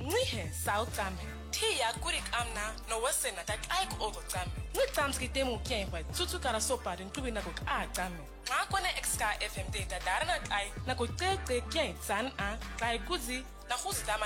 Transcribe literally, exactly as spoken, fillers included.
Ngihe sawutsame. Thiya kurik amna no wasena tak ayik ogo tsame. Ngitsamski temu kyenwa tutu kara sopa den kubi nakok a tsame. Ngakona X K F M de da darana ay nakok tete kyen tsan a kai kuzi na khuzidama